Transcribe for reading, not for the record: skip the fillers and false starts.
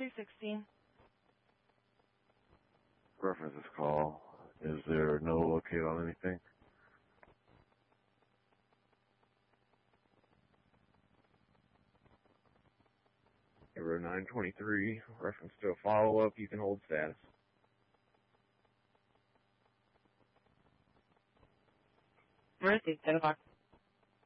216. Reference this call. Is there no locate on anything? Euro 923, reference to a follow-up, you can hold status. Mercy, 10 o'clock.